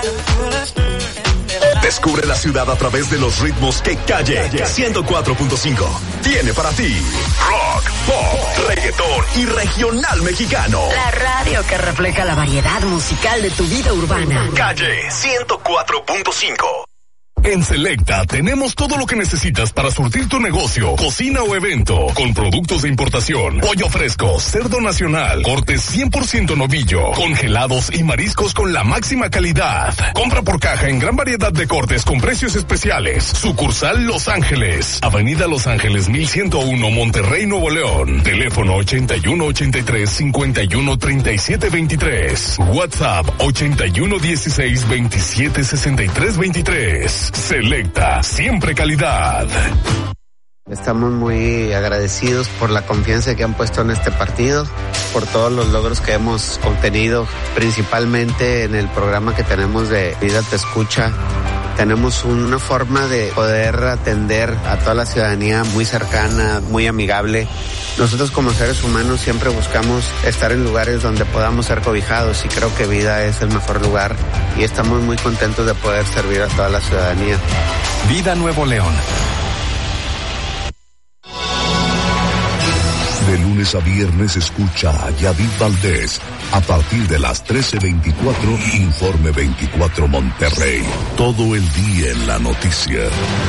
Descubre la ciudad a través de los ritmos que Calle 104.5 tiene para ti. Rock, pop, reggaetón y regional mexicano. La radio que refleja la variedad musical de tu vida urbana. Calle 104.5. En Selecta tenemos todo lo que necesitas para surtir tu negocio, cocina o evento, con productos de importación, pollo fresco, cerdo nacional, cortes 100% novillo, congelados y mariscos con la máxima calidad. Compra por caja en gran variedad de cortes con precios especiales. Sucursal Los Ángeles, Avenida Los Ángeles 1101, Monterrey, Nuevo León. Teléfono 8183-513723. WhatsApp 8116-276323. Selecta, siempre calidad. Estamos muy agradecidos por la confianza que han puesto en este partido, por todos los logros que hemos obtenido, principalmente en el programa que tenemos de Vida Te Escucha. Tenemos una forma de poder atender a toda la ciudadanía muy cercana, muy amigable. Nosotros como seres humanos siempre buscamos estar en lugares donde podamos ser cobijados y creo que Vida es el mejor lugar y estamos muy contentos de poder servir a toda la ciudadanía. Vida Nuevo León. De lunes a viernes escucha a Yadid Valdés. A partir de las 13:24, Informe 24 Monterrey. Todo el día en la noticia.